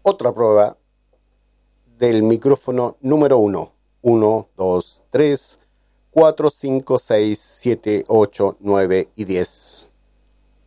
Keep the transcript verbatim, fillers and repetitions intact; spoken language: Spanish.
otra prueba del micrófono número uno. uno, dos, tres, cuatro, cinco, seis, siete, ocho, nueve y diez.